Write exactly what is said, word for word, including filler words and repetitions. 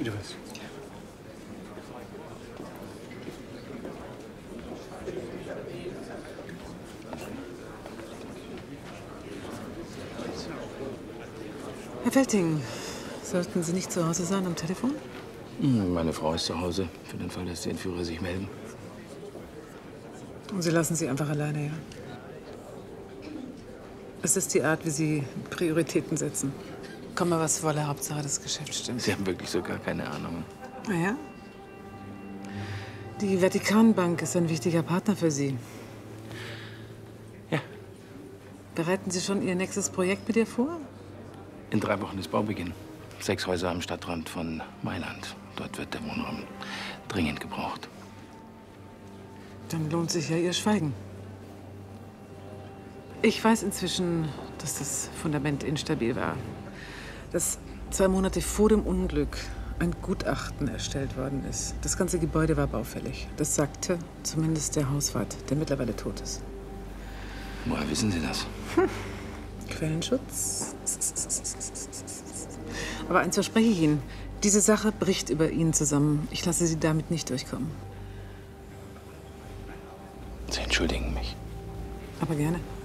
du willst. Herr Felting, sollten Sie nicht zu Hause sein am Telefon? Meine Frau ist zu Hause, für den Fall, dass die Entführer sich melden. Und Sie lassen sie einfach alleine, ja? Es ist die Art, wie Sie Prioritäten setzen. Komme, was wolle, Hauptsache das Geschäft stimmt. Sie haben wirklich so gar keine Ahnung. Na ja? Die Vatikanbank ist ein wichtiger Partner für Sie. Ja. Bereiten Sie schon Ihr nächstes Projekt mit ihr vor? In drei Wochen ist Baubeginn. Sechs Häuser am Stadtrand von Mailand. Dort wird der Wohnraum dringend gebraucht. Dann lohnt sich ja Ihr Schweigen. Ich weiß inzwischen, dass das Fundament instabil war. Dass zwei Monate vor dem Unglück ein Gutachten erstellt worden ist. Das ganze Gebäude war baufällig. Das sagte zumindest der Hauswart, der mittlerweile tot ist. Woher wissen Sie das? Hm. Quellenschutz. Aber eins verspreche ich Ihnen. Diese Sache bricht über ihn zusammen. Ich lasse Sie damit nicht durchkommen. Sie entschuldigen mich. Aber gerne.